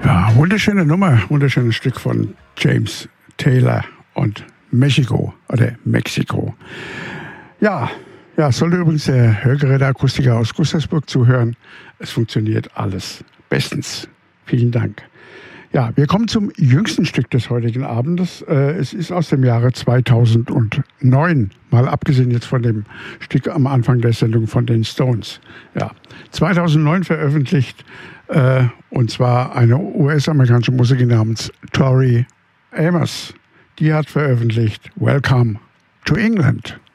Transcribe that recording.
Ja, wunderschöne Nummer, wunderschönes Stück von James Taylor und Mexiko oder Mexiko. Ja, sollte übrigens der Hörgeräteakustiker aus Gustavsburg zuhören. Es funktioniert alles bestens. Vielen Dank. Ja, wir kommen zum jüngsten Stück des heutigen Abends. Es ist aus dem Jahre 2009, mal abgesehen jetzt von dem Stück am Anfang der Sendung von den Stones. Ja, 2009 veröffentlicht, und zwar eine US-amerikanische Musikerin namens Tori Amos. Die hat veröffentlicht Welcome to England.